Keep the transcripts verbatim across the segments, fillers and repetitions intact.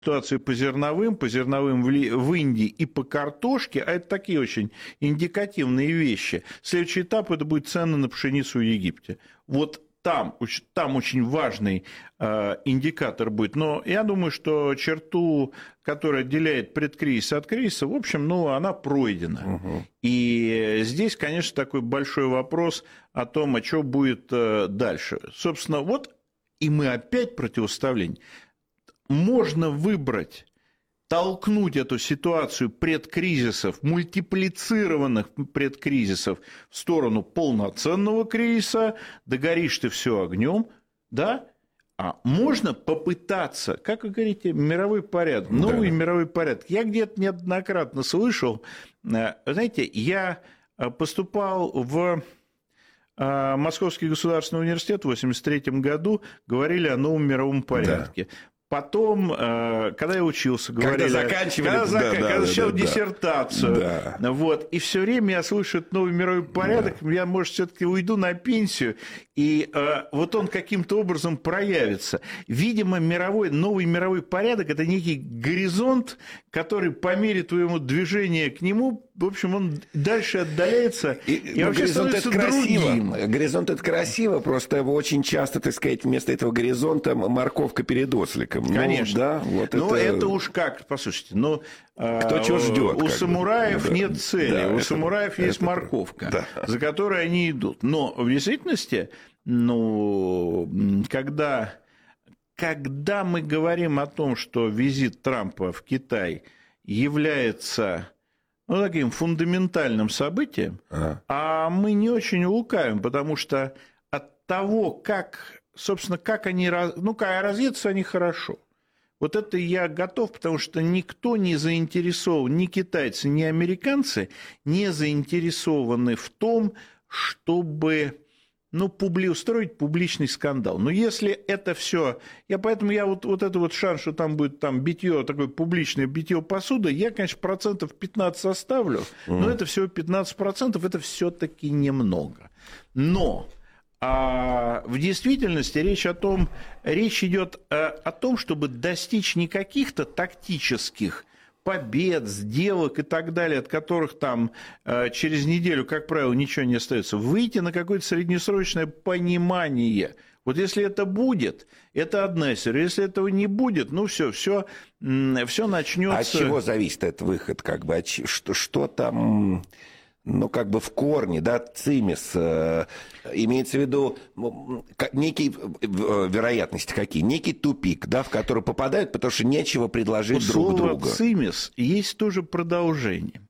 ситуации по зерновым, по зерновым в Индии и по картошке, а это такие очень индикативные вещи. Следующий этап – это будет цены на пшеницу в Египте. Вот там, там очень важный э, индикатор будет. Но я думаю, что черту, которая отделяет предкризис от кризиса, в общем, ну, она пройдена. Угу. И здесь, конечно, такой большой вопрос о том, а что будет э, дальше. Собственно, вот и мы опять противоставление. Можно выбрать, толкнуть эту ситуацию предкризисов, мультиплицированных предкризисов в сторону полноценного кризиса, догоришь ты все огнем, да? А можно попытаться, как вы говорите, мировой порядок, новый да. мировой порядок. Я где-то неоднократно слышал, знаете, я поступал в Московский государственный университет в восемьдесят третьем году, говорили о новом мировом порядке. Да. Потом, когда я учился, говорили, когда заканчивали, когда, да, зак... да, когда да, защищал да, диссертацию, да. Вот, и все время я слышу этот новый мировой порядок, да. я, может, все-таки уйду на пенсию, и э, вот он каким-то образом проявится. Видимо, мировой, новый мировой порядок – это некий горизонт, который по мере твоего движения к нему, в общем, он дальше отдаляется, и, и вообще горизонт становится это красиво. другим. Горизонт – это красиво, просто очень часто, так сказать, вместо этого горизонта морковка перед осликом. Конечно. Ну, да, вот ну это... это уж как, послушайте, ну, кто чего ждет? У самураев бы. нет цели, да, у это, самураев это, есть это, морковка, да. за которой они идут. Но в действительности, ну, когда, когда мы говорим о том, что визит Трампа в Китай является, ну, таким фундаментальным событием, а. а мы не очень лукавим, потому что от того, как, собственно, как они, ну, как разведаться они хорошо. Вот это я готов, потому что никто не заинтересован, ни китайцы, ни американцы не заинтересованы в том, чтобы, ну, публи... устроить публичный скандал. Но если это все, я поэтому я вот, вот это вот шанс, что там будет там битье, такое публичное битье посуды, я, конечно, процентов пятнадцать оставлю, но mm. это всего пятнадцать процентов, это все-таки немного. Но а в действительности речь о том, речь идет о том, чтобы достичь не каких-то тактических побед, сделок и так далее, от которых там через неделю, как правило, ничего не остается, выйти на какое-то среднесрочное понимание. Вот если это будет, это одна история. Если этого не будет, ну все, все, все начнется. От чего зависит этот выход, как бы, что, что там? Ну, как бы в корне, да, цимис, э, имеется в виду некие вероятности какие, некий тупик, да, в который попадают, потому что нечего предложить У друг слова другу. Цимис есть тоже продолжение.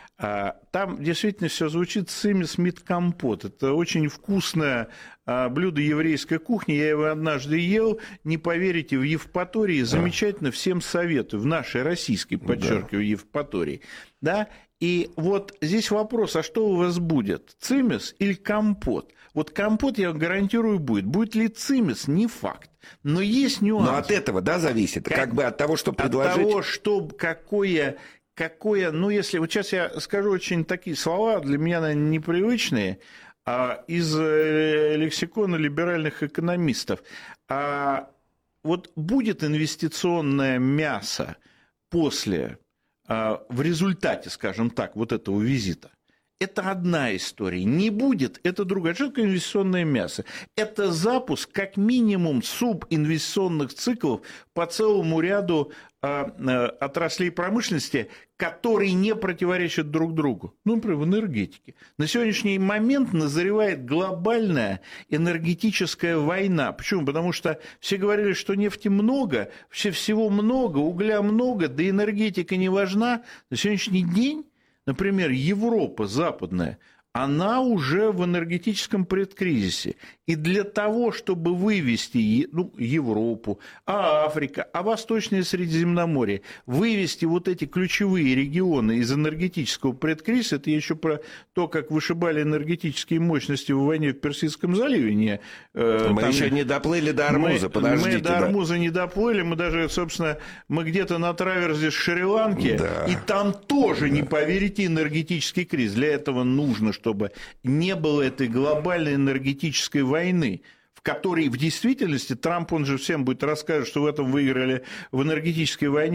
Там действительно все звучит цимис мит компот. Это очень вкусное блюдо еврейской кухни. Я его однажды ел. Не поверите, в Евпатории замечательно, всем советую. В нашей российской, подчеркиваю, да. Евпатории. Да? И вот здесь вопрос, а что у вас будет, цимис или компот? Вот компот, я гарантирую, будет. Будет ли цимис, не факт. Но есть нюанс. Но от этого, да, зависит? Как, как бы от того, что предложить? От того, что, какое, какое... Ну, если... Вот сейчас я скажу очень такие слова, для меня, наверное, непривычные, а, из лексикона либеральных экономистов. А, вот будет инвестиционное мясо после... в результате, скажем так, вот этого визита, это одна история. Не будет, это другая. Что такое инвестиционное мясо? Это запуск, как минимум, субинвестиционных циклов по целому ряду отраслей промышленности, которые не противоречат друг другу. Ну, например, в энергетике. На сегодняшний момент назревает глобальная энергетическая война. Почему? Потому что все говорили, что нефти много, вообще всего много, угля много, да энергетика не важна. На сегодняшний день, например, Европа западная, она уже в энергетическом предкризисе. И для того, чтобы вывести, ну, Европу, а Африка, а Восточное Средиземноморье, вывести вот эти ключевые регионы из энергетического предкризиса, это еще про то, как вышибали энергетические мощности в войне в Персидском заливе. Не, э, мы там, еще не доплыли до Ормуза, мы, подождите. Мы до Ормуза да. не доплыли, мы даже, собственно, мы где-то на траверзе Шри-Ланки, да. и там тоже, да. не поверите, энергетический кризис. Для этого нужно, чтобы не было этой глобальной энергетической войны, в который в действительности, Трамп, он же всем будет рассказывать, что в этом выиграли в энергетической войне